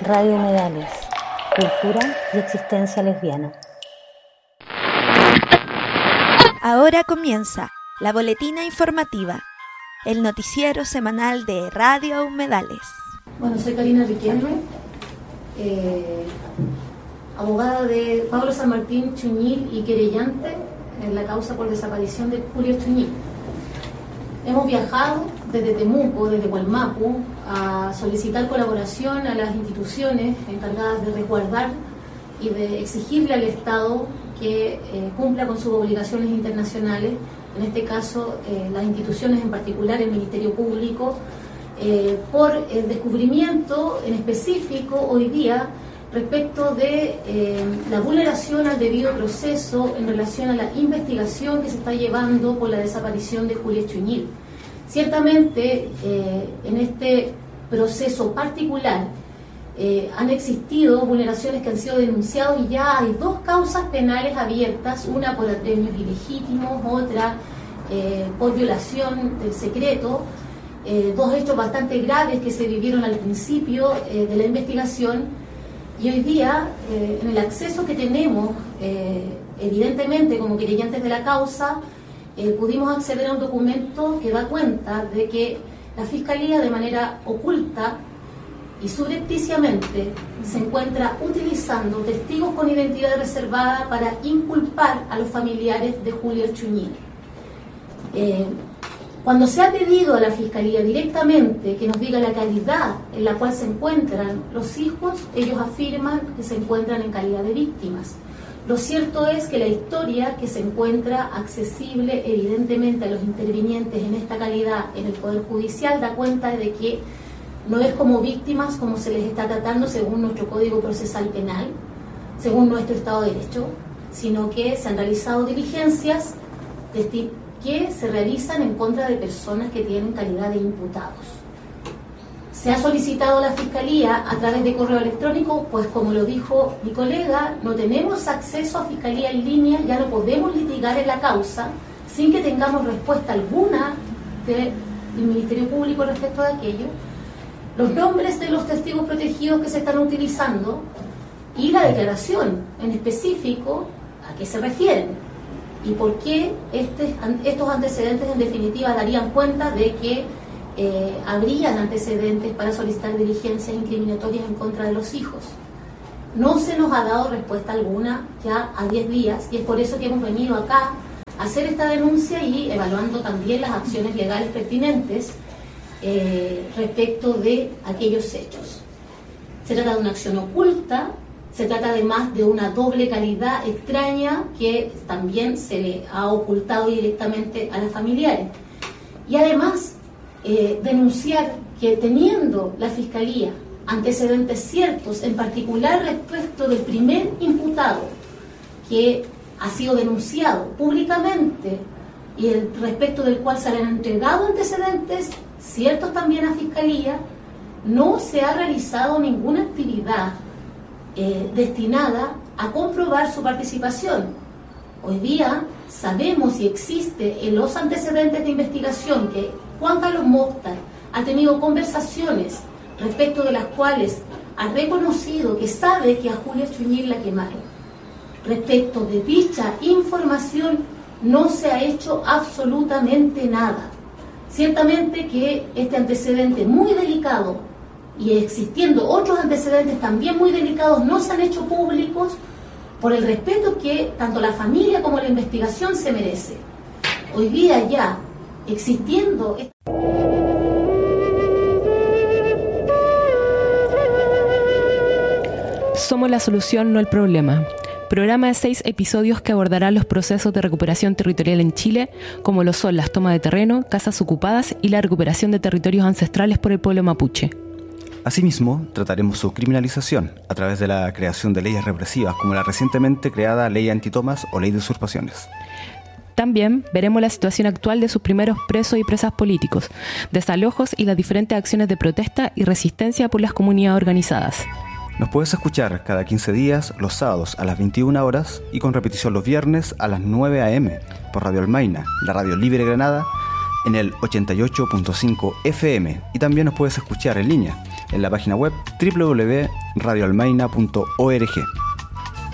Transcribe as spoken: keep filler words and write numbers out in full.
Radio Humedales, cultura y existencia lesbiana. Ahora comienza la boletina informativa, el noticiero semanal de Radio Humedales. Bueno, soy Karina Riquelme, eh, abogada de Pablo San Martín Chuñil y querellante en la causa por desaparición de Julio Chuñil. Hemos viajado desde Temuco, desde Hualmapu, a solicitar colaboración a las instituciones encargadas de resguardar y de exigirle al Estado que eh, cumpla con sus obligaciones internacionales, en este caso eh, las instituciones, en particular el Ministerio Público, eh, por el descubrimiento en específico hoy día respecto de eh, la vulneración al debido proceso en relación a la investigación que se está llevando por la desaparición de Julio Chuñil. Ciertamente, eh, en este proceso particular eh, han existido vulneraciones que han sido denunciadas y ya hay dos causas penales abiertas, una por apremios ilegítimos, otra eh, por violación del secreto, eh, dos hechos bastante graves que se vivieron al principio eh, de la investigación. Y hoy día, eh, en el acceso que tenemos, eh, evidentemente como querellantes de la causa, eh, pudimos acceder a un documento que da cuenta de que la Fiscalía, de manera oculta y subrepticiamente, se encuentra utilizando testigos con identidad reservada para inculpar a los familiares de Julio Chuñil. Eh, Cuando se ha pedido a la Fiscalía directamente que nos diga la calidad en la cual se encuentran los hijos, ellos afirman que se encuentran en calidad de víctimas. Lo cierto es que la historia que se encuentra accesible evidentemente a los intervinientes en esta calidad en el Poder Judicial da cuenta de que no es como víctimas como se les está tratando según nuestro Código Procesal Penal, según nuestro Estado de Derecho, sino que se han realizado diligencias testi- que se realizan en contra de personas que tienen calidad de imputados. Se ha solicitado a la Fiscalía a través de correo electrónico, pues como lo dijo mi colega, no tenemos acceso a Fiscalía en línea, ya no podemos litigar en la causa sin que tengamos respuesta alguna del Ministerio Público respecto de aquello, los nombres de los testigos protegidos que se están utilizando y la declaración en específico a qué se refieren. Y por qué este, estos antecedentes en definitiva darían cuenta de que eh, habrían antecedentes para solicitar diligencias incriminatorias en contra de los hijos. No se nos ha dado respuesta alguna ya a diez días y es por eso que hemos venido acá a hacer esta denuncia y evaluando también las acciones legales pertinentes eh, respecto de aquellos hechos. Se trata de una acción oculta. Se trata además de una doble calidad extraña que también se le ha ocultado directamente a las familiares. Y además, eh, denunciar que teniendo la Fiscalía antecedentes ciertos, en particular respecto del primer imputado que ha sido denunciado públicamente y el, respecto del cual se le han entregado antecedentes ciertos también a Fiscalía, no se ha realizado ninguna actividad Eh, destinada a comprobar su participación. Hoy día sabemos y existe en los antecedentes de investigación que Juan Carlos Mostar ha tenido conversaciones respecto de las cuales ha reconocido que sabe que a Julio Chuñil la quemaron. Respecto de dicha información no se ha hecho absolutamente nada. Ciertamente que este antecedente muy delicado y existiendo otros antecedentes también muy delicados no se han hecho públicos por el respeto que tanto la familia como la investigación se merece. Hoy día ya existiendo... Somos la solución, no el problema. Programa de seis episodios que abordará los procesos de recuperación territorial en Chile, como lo son las tomas de terreno, casas ocupadas y la recuperación de territorios ancestrales por el pueblo mapuche. Asimismo, trataremos su criminalización a través de la creación de leyes represivas como la recientemente creada Ley Antitomas o Ley de Usurpaciones. También veremos la situación actual de sus primeros presos y presas políticos, desalojos y las diferentes acciones de protesta y resistencia por las comunidades organizadas. Nos puedes escuchar cada quince días, los sábados a las veintiuna horas y con repetición los viernes a las nueve a eme por Radio Almaina, la radio libre de Granada, en el ochenta y ocho punto cinco efe eme, y también nos puedes escuchar en línea en la página web doble u doble u doble u punto radio almaina punto org.